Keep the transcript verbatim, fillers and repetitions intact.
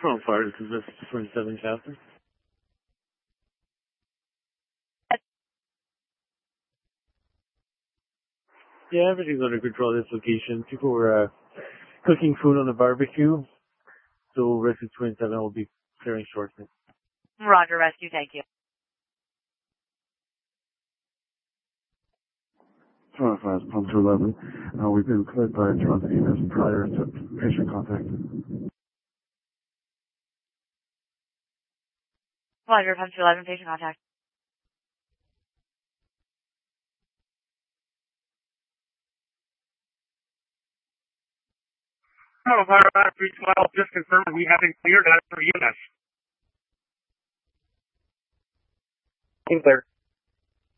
From far, this is Rescue twenty-seven, Captain. Yeah, everything's under control at this location. People were uh, cooking food on the barbecue, so Rescue twenty-seven will be clearing shortly. Roger, Rescue, thank you. Toronto five, Palm two eleven. Uh, we've been cleared by Toronto E M S prior to patient contact. Roger, Palm two eleven, patient contact. Oh, Colorado three twelve, just confirmed we have been cleared out for E M S. Team clear.